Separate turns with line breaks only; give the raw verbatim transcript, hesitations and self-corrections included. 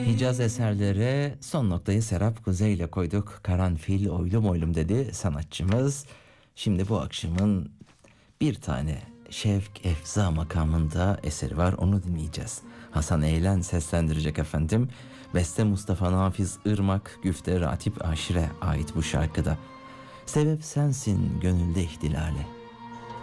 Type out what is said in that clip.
Hicaz eserlere son noktayı Serap Kuzey ile koyduk. Karanfil oylum oylum dedi sanatçımız. Şimdi bu akşamın bir tane Şevk Efza makamında eseri var, onu dinleyeceğiz. Hasan Eğlen seslendirecek efendim. Beste Mustafa Nafiz Irmak, güfte Ratip Aşir'e ait bu şarkıda. Sebep sensin gönülde ihtilale.